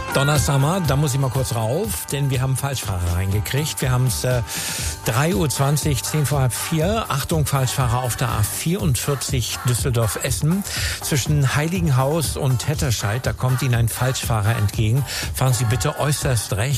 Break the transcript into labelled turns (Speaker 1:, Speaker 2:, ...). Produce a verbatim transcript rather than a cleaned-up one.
Speaker 1: Donnerstag, da muss ich mal kurz rauf, denn wir haben Falschfahrer reingekriegt. Wir haben es äh, drei Uhr zwanzig, zehn vor halb vier. Achtung, Falschfahrer auf der A vierundvierzig Düsseldorf-Essen. Zwischen Heiligenhaus und Hetterscheid, da kommt Ihnen ein Falschfahrer entgegen. Fahren Sie bitte äußerst rechts.